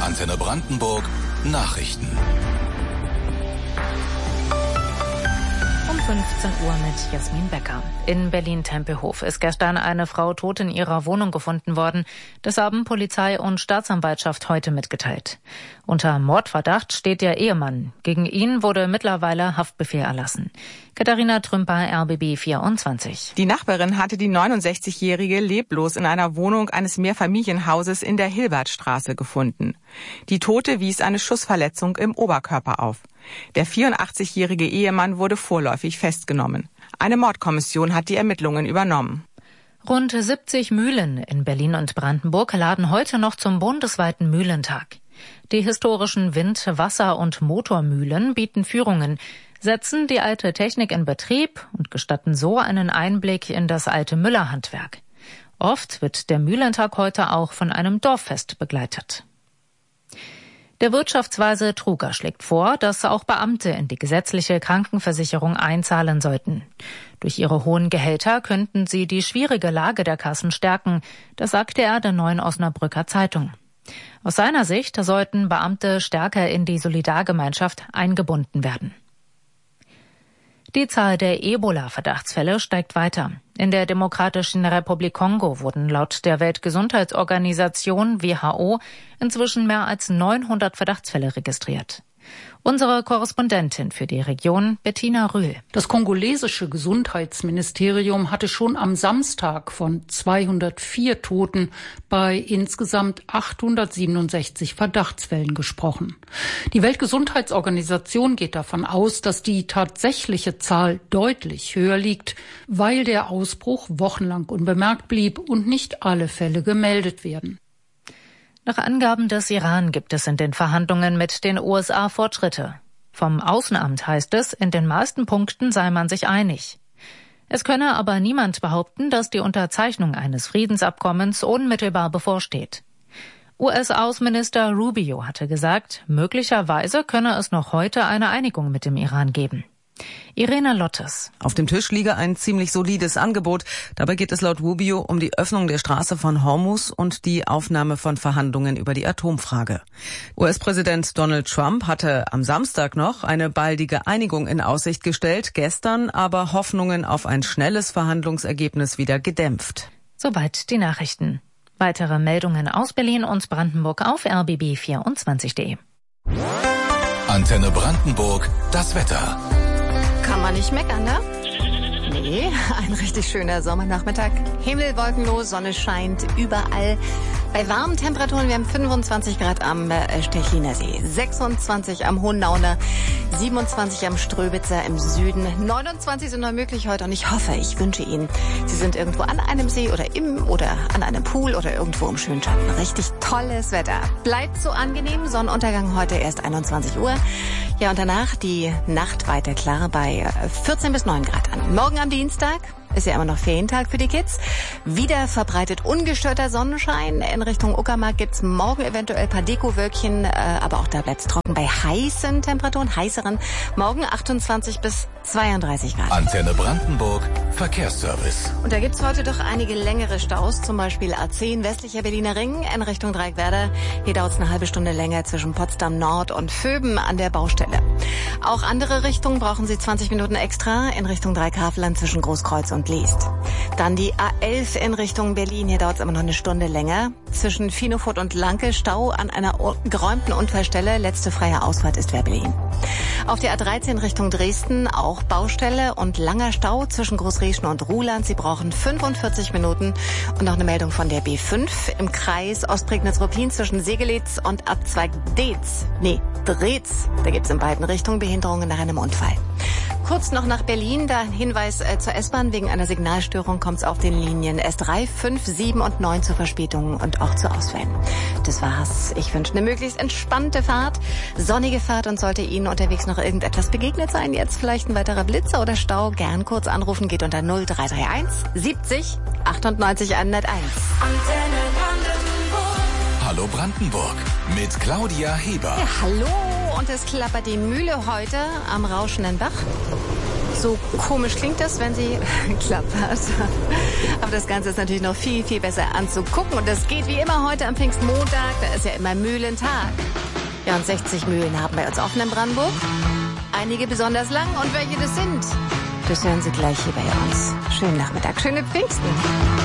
Antenne Brandenburg Nachrichten. Um 15 Uhr mit Jasmin Becker. In Berlin-Tempelhof ist gestern eine Frau tot in ihrer Wohnung gefunden worden. Das haben Polizei und Staatsanwaltschaft heute mitgeteilt. Unter Mordverdacht steht der Ehemann. Gegen ihn wurde mittlerweile Haftbefehl erlassen. Katharina Trümper, RBB 24. Die Nachbarin hatte die 69-Jährige leblos in einer Wohnung eines Mehrfamilienhauses in der Hilbertstraße gefunden. Die Tote wies eine Schussverletzung im Oberkörper auf. Der 84-jährige Ehemann wurde vorläufig festgenommen. Eine Mordkommission hat die Ermittlungen übernommen. Rund 70 Mühlen in Berlin und Brandenburg laden heute noch zum bundesweiten Mühlentag. Die historischen Wind-, Wasser- und Motormühlen bieten Führungen, setzen die alte Technik in Betrieb und gestatten so einen Einblick in das alte Müllerhandwerk. Oft wird der Mühlentag heute auch von einem Dorffest begleitet. Der Wirtschaftsweise Truger schlägt vor, dass auch Beamte in die gesetzliche Krankenversicherung einzahlen sollten. Durch ihre hohen Gehälter könnten sie die schwierige Lage der Kassen stärken, das sagte er der Neuen Osnabrücker Zeitung. Aus seiner Sicht sollten Beamte stärker in die Solidargemeinschaft eingebunden werden. Die Zahl der Ebola-Verdachtsfälle steigt weiter. In der Demokratischen Republik Kongo wurden laut der Weltgesundheitsorganisation WHO inzwischen mehr als 900 Verdachtsfälle registriert. Unsere Korrespondentin für die Region, Bettina Rühl. Das kongolesische Gesundheitsministerium hatte schon am Samstag von 204 Toten bei insgesamt 867 Verdachtsfällen gesprochen. Die Weltgesundheitsorganisation geht davon aus, dass die tatsächliche Zahl deutlich höher liegt, weil der Ausbruch wochenlang unbemerkt blieb und nicht alle Fälle gemeldet werden. Nach Angaben des Iran gibt es in den Verhandlungen mit den USA Fortschritte. Vom Außenamt heißt es, in den meisten Punkten sei man sich einig. Es könne aber niemand behaupten, dass die Unterzeichnung eines Friedensabkommens unmittelbar bevorsteht. US-Außenminister Rubio hatte gesagt, möglicherweise könne es noch heute eine Einigung mit dem Iran geben. Irene Lottes. Auf dem Tisch liege ein ziemlich solides Angebot. Dabei geht es laut Rubio um die Öffnung der Straße von Hormuz und die Aufnahme von Verhandlungen über die Atomfrage. US-Präsident Donald Trump hatte am Samstag noch eine baldige Einigung in Aussicht gestellt, gestern aber Hoffnungen auf ein schnelles Verhandlungsergebnis wieder gedämpft. Soweit die Nachrichten. Weitere Meldungen aus Berlin und Brandenburg auf rbb24.de. Antenne Brandenburg, das Wetter. Kann man nicht meckern, ne? Nee, ein richtig schöner Sommernachmittag. Himmel wolkenlos, Sonne scheint überall. Bei warmen Temperaturen, wir haben 25 Grad am Stechliner See, 26 am Hohennauner, 27 am Ströbitzer im Süden, 29 sind noch möglich heute und ich hoffe, ich wünsche Ihnen, Sie sind irgendwo an einem See oder an einem Pool oder irgendwo im schönen Schatten. Richtig tolles Wetter. Bleibt so angenehm, Sonnenuntergang heute erst 21 Uhr. Ja, und danach die Nacht weiter klar bei 14 bis 9 Grad an. Morgen am Dienstag ist ja immer noch Ferientag für die Kids. Wieder verbreitet ungestörter Sonnenschein. In Richtung Uckermark gibt's morgen eventuell ein paar Dekowölkchen, aber auch da bleibt's trocken bei heißen Temperaturen, heißeren. Morgen 28 bis 32 Grad. Antenne Brandenburg, Verkehrsservice. Und da gibt's heute doch einige längere Staus, zum Beispiel A10 westlicher Berliner Ring in Richtung Dreieckwerder. Hier dauert's eine halbe Stunde länger zwischen Potsdam Nord und Vöben an der Baustelle. Auch andere Richtungen brauchen Sie 20 Minuten extra in Richtung Dreieckhavelland zwischen Großkreuz und Leest. Dann die A11 in Richtung Berlin. Hier dauert es immer noch eine Stunde länger. Zwischen Finofurt und Lanke Stau an einer geräumten Unfallstelle. Letzte freie Ausfahrt ist Werbelin. Auf der A13 Richtung Dresden auch Baustelle und langer Stau zwischen Großrieschen und Ruhland. Sie brauchen 45 Minuten. Und noch eine Meldung von der B5 im Kreis Ostprignitz-Ruppin zwischen Segelitz und Abzweig Dretz. Da gibt es in beiden Richtungen Behinderungen nach einem Unfall. Kurz noch nach Berlin, da ein Hinweis zur S-Bahn. Wegen einer Signalstörung kommt es auf den Linien S3, 5, 7 und 9 zu Verspätungen und auch zu Ausfällen. Das war's. Ich wünsche eine möglichst entspannte Fahrt, sonnige Fahrt und sollte Ihnen unterwegs noch irgendetwas begegnet sein, jetzt vielleicht ein weiterer Blitzer oder Stau, gern kurz anrufen, geht unter 0331 70 98 101. Antenne Brandenburg. Hallo Brandenburg mit Claudia Heber. Ja, hallo. Und es klappert die Mühle heute am Rauschenden Bach. So komisch klingt das, wenn sie klappert. Aber das Ganze ist natürlich noch viel, viel besser anzugucken. Und das geht wie immer heute am Pfingstmontag. Da ist ja immer Mühlentag. Ja, und 60 Mühlen haben bei uns offen in Brandenburg. Einige besonders lang. Und welche das sind, das hören Sie gleich hier bei uns. Schönen Nachmittag, schöne Pfingsten.